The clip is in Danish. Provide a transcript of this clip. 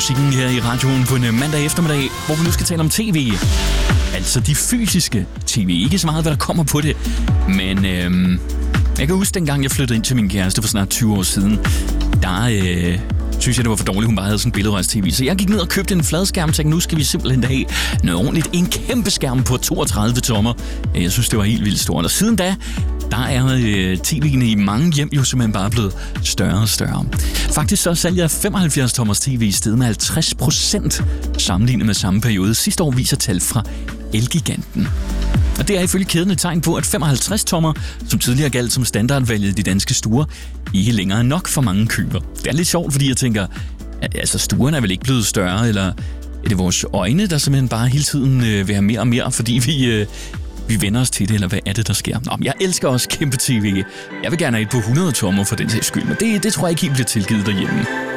musikken her i radioen på en mandag eftermiddag, hvor vi nu skal tale om tv. Altså de fysiske tv. Ikke så meget, hvad der kommer på det. Men jeg kan huske, dengang jeg flyttede ind til min kæreste for snart 20 år siden, der synes jeg, det var for dårligt, hun bare havde sådan en billedrørs-tv. Så jeg gik ned og købte en fladskærm og tænkte, nu skal vi simpelthen have noget ordentligt. En kæmpe skærm på 32 tommer. Jeg synes, det var helt vildt stort. Og siden da, der er tv'ene i mange hjem jo simpelthen bare blevet større og større. Faktisk så er salget af 75 tommers tv steget med 50% sammenlignet med samme periode. Sidste år viser tal fra Elgiganten. Og det er ifølge kæden et tegn på, at 55 tommer, som tidligere galt som standardvalget i de danske stuer, ikke længere er nok for mange køber. Det er lidt sjovt, fordi jeg tænker, altså stuerne er vel ikke blevet større, eller er det vores øjne, der simpelthen bare hele tiden vil have mere og mere, fordi vi vender os til det, eller hvad er det, der sker? Nå, jeg elsker også kæmpe tv. Jeg vil gerne have et på 100 tommer for den sags skyld, men det tror jeg ikke helt bliver tilgivet derhjemme.